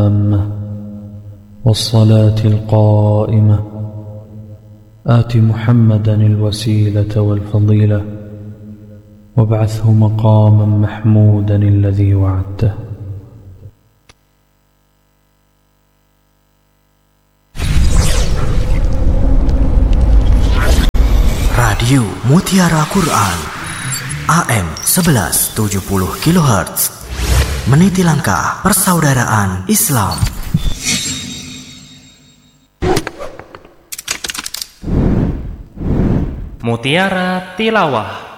التامة والصلاة القائمة آت محمدا الوسيلة والفضيلة وابعثه مقاما محمودا الذي وعدته. Radio Mutiara Quran AM 1170 kHz, meniti langkah persaudaraan Islam. Mutiara Tilawah.